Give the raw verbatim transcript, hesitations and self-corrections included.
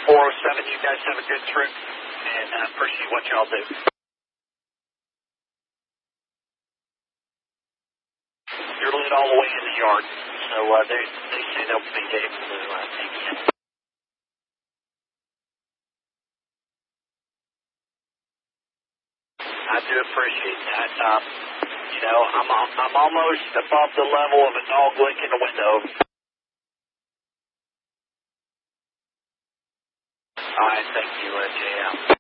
four oh seven, you guys have a good trip, and I uh, appreciate what y'all do. You're lit all the way in the yard, so uh, they, they say they'll be able to uh, take you in. I do appreciate that. Um, you know, I'm I'm almost above the level of a dog licking a window. All right, thank you, uh, J M.